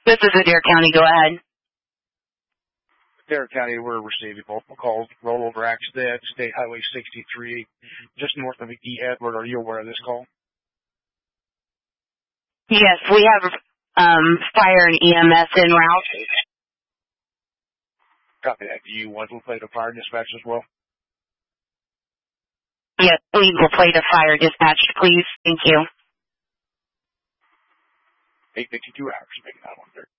This is Adair County. Go ahead. Adair County, we're receiving multiple calls. Rollover accident, State Highway 63, just north of E. Edward. Are you aware of this call? Yes, we have fire and EMS en route. Copy that. Do you want to play the fire dispatch as well? Yes, we will play the fire dispatch, please. Thank you. 852 hours, making that one there.